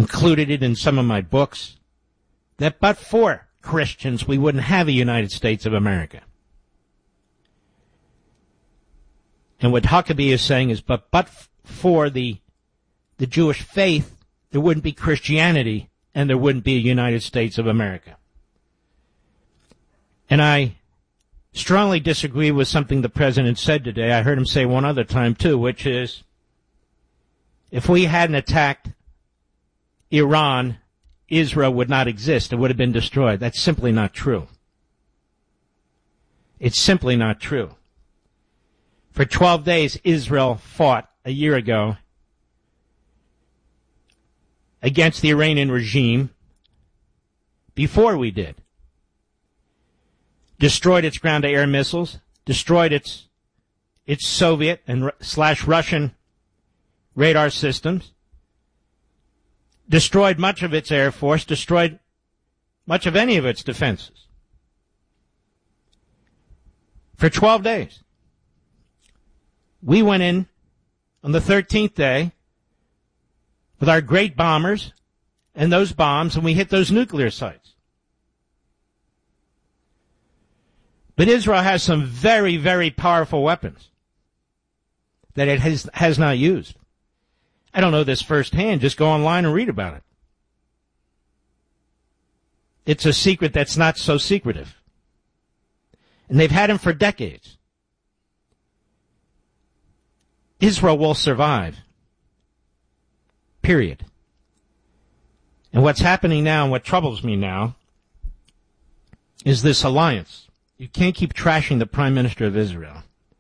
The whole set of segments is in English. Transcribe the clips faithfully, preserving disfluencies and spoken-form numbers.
included it in some of my books, that but for Christians, we wouldn't have a United States of America. And what Huckabee is saying is, but but for the the Jewish faith, there wouldn't be Christianity, and there wouldn't be a United States of America. And I strongly disagree with something the president said today. I heard him say one other time, too, which is, if we hadn't attacked Iran, Israel would not exist. It would have been destroyed. That's simply not true. It's simply not true. For twelve days, Israel fought a year ago against the Iranian regime before we did. Destroyed its ground-to-air missiles, destroyed its its Soviet and slash Russian radar systems, destroyed much of its air force, destroyed much of any of its defenses. For twelve days. We went in on the thirteenth day with our great bombers and those bombs, and we hit those nuclear sites. But Israel has some very, very powerful weapons that it has, has not used. I don't know this firsthand. Just go online and read about it. It's a secret that's not so secretive. And they've had them for decades. Israel will survive. Period. And what's happening now and what troubles me now is this alliance. You can't keep trashing the Prime Minister of Israel,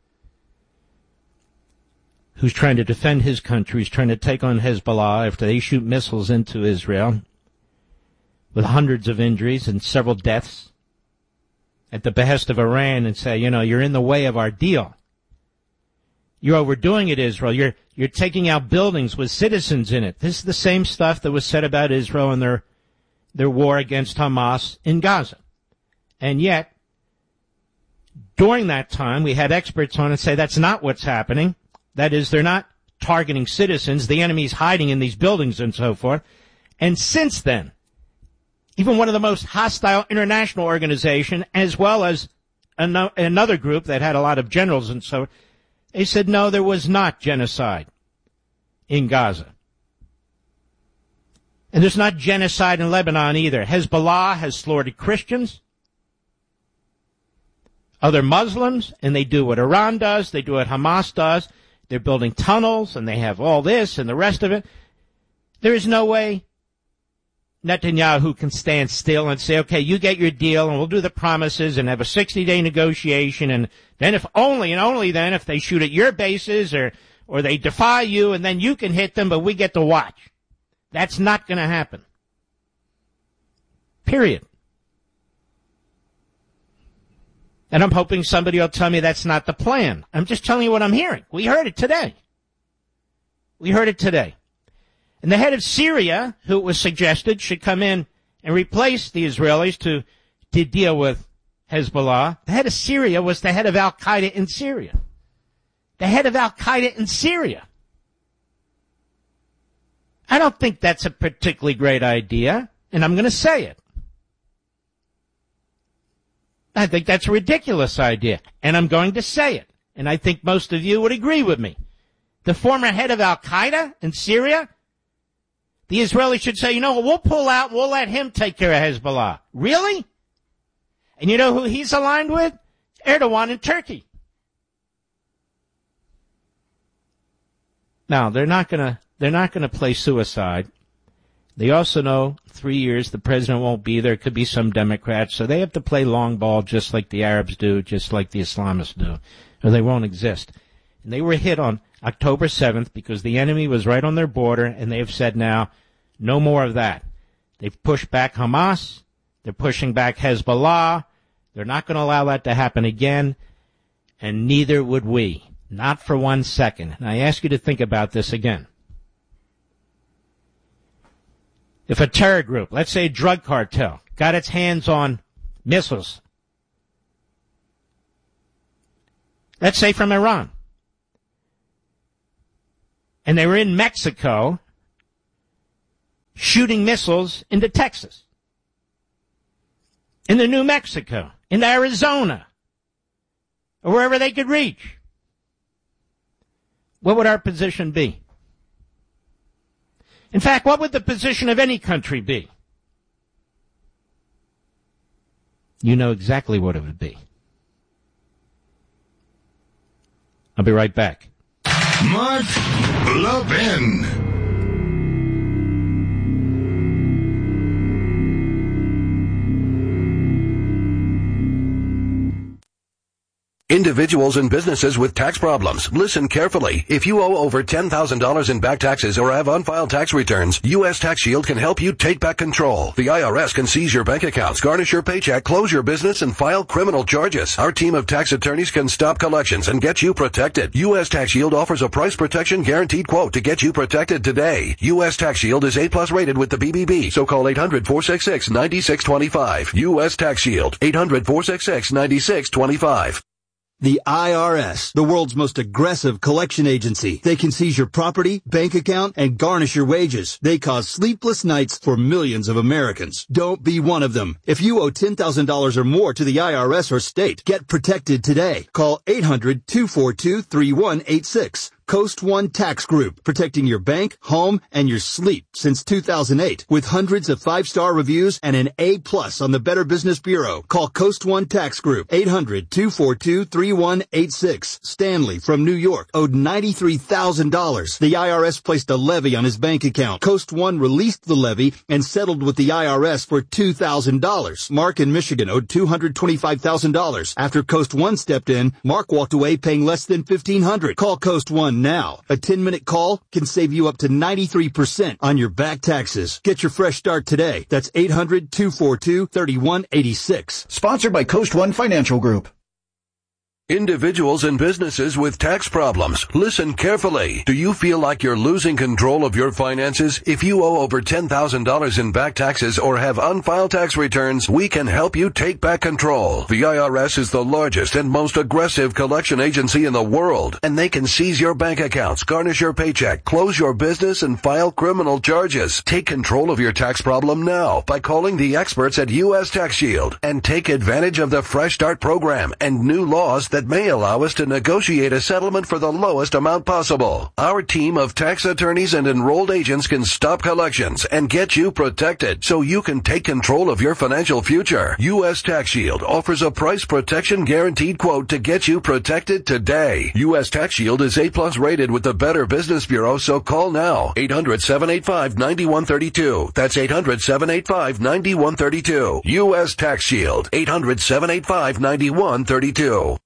who's trying to defend his country, who's trying to take on Hezbollah after they shoot missiles into Israel with hundreds of injuries and several deaths at the behest of Iran, and say, you know, you're in the way of our deal. You're overdoing it, Israel. You're you're taking out buildings with citizens in it. This is the same stuff that was said about Israel and their their war against Hamas in Gaza. And yet, during that time, we had experts on and say that's not what's happening. That is, they're not targeting citizens. The enemy's hiding in these buildings and so forth. And since then, even one of the most hostile international organization, as well as an- another group that had a lot of generals and so, they said, no, there was not genocide in Gaza. And there's not genocide in Lebanon either. Hezbollah has slaughtered Christians, other Muslims, and they do what Iran does. They do what Hamas does. They're building tunnels, and they have all this and the rest of it. There is no way Netanyahu can stand still and say, okay, you get your deal, and we'll do the promises and have a sixty-day negotiation, and then if only, and only then, if they shoot at your bases or, or they defy you, and then you can hit them, but we get to watch. That's not going to happen. Period. And I'm hoping somebody will tell me that's not the plan. I'm just telling you what I'm hearing. We heard it today. We heard it today. And the head of Syria, who it was suggested should come in and replace the Israelis to, to deal with Hezbollah, the head of Syria was the head of Al-Qaeda in Syria. The head of Al-Qaeda in Syria. I don't think that's a particularly great idea, and I'm going to say it. I think that's a ridiculous idea, and I'm going to say it. And I think most of you would agree with me. The former head of Al-Qaeda in Syria, the Israelis should say, you know what, we'll pull out, we'll let him take care of Hezbollah. Really? And you know who he's aligned with? Erdogan in Turkey. Now, they're not gonna, they're not gonna play suicide. They also know three years the president won't be there. It could be some Democrats. So they have to play long ball just like the Arabs do, just like the Islamists do, or they won't exist. And they were hit on October seventh because the enemy was right on their border, and they have said now, no more of that. They've pushed back Hamas. They're pushing back Hezbollah. They're not going to allow that to happen again, and neither would we. Not for one second. And I ask you to think about this again. If a terror group, let's say a drug cartel, got its hands on missiles, let's say from Iran, and they were in Mexico shooting missiles into Texas, into New Mexico, into Arizona, or wherever they could reach, what would our position be? In fact, what would the position of any country be? You know exactly what it would be. I'll be right back. Mark Levin. Individuals and businesses with tax problems, listen carefully. If you owe over ten thousand dollars in back taxes or have unfiled tax returns, U S Tax Shield can help you take back control. The I R S can seize your bank accounts, garnish your paycheck, close your business, and file criminal charges. Our team of tax attorneys can stop collections and get you protected. U S Tax Shield offers a price protection guaranteed quote to get you protected today. U S Tax Shield is A plus rated with the B B B, so call eight hundred, four six six, nine six two five. U S Tax Shield, eight hundred, four six six, nine six two five. The I R S, the world's most aggressive collection agency. They can seize your property, bank account, and garnish your wages. They cause sleepless nights for millions of Americans. Don't be one of them. If you owe ten thousand dollars or more to the I R S or state, get protected today. Call eight hundred, two four two, three one eight six. Coast One Tax Group, protecting your bank, home, and your sleep since two thousand eight. With hundreds of five-star reviews and an A plus on the Better Business Bureau. Call Coast One Tax Group, eight hundred, two four two, three one eight six. Stanley from New York owed ninety-three thousand dollars. The I R S placed a levy on his bank account. Coast One released the levy and settled with the I R S for two thousand dollars. Mark in Michigan owed two hundred twenty-five thousand dollars. After Coast One stepped in, Mark walked away paying less than fifteen hundred dollars. Call Coast One now. A ten-minute call can save you up to ninety-three percent on your back taxes. Get your fresh start today. That's eight hundred, two four two, three one eight six. Sponsored by Coast One Financial Group. Individuals and businesses with tax problems, listen carefully. Do you feel like you're losing control of your finances? If you owe over ten thousand dollars in back taxes or have unfiled tax returns, we can help you take back control. The I R S is the largest and most aggressive collection agency in the world, and they can seize your bank accounts, garnish your paycheck, close your business, and file criminal charges. Take control of your tax problem now by calling the experts at U S Tax Shield and take advantage of the Fresh Start program and new laws that that may allow us to negotiate a settlement for the lowest amount possible. Our team of tax attorneys and enrolled agents can stop collections and get you protected so you can take control of your financial future. U S Tax Shield offers a price protection guaranteed quote to get you protected today. U S Tax Shield is A plus rated with the Better Business Bureau, so call now. eight hundred, seven eight five, nine one three two. That's eight hundred, seven eight five, nine one three two. U S Tax Shield, eight hundred, seven eight five, nine one three two.